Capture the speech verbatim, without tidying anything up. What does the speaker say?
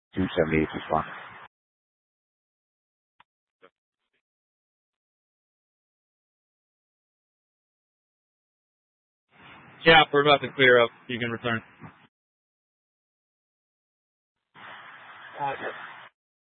two seventy-eight is fine. Yeah, we're about to clear up. You can return. Uh,